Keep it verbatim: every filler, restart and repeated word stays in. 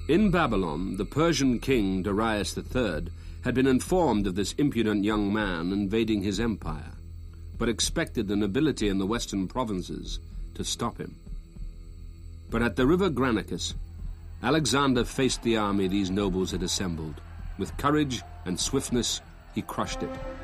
In Babylon, the Persian king Darius the Third had been informed of this impudent young man invading his empire, but expected the nobility in the western provinces to stop him. But at the river Granicus, Alexander faced the army these nobles had assembled. With courage and swiftness, he crushed it.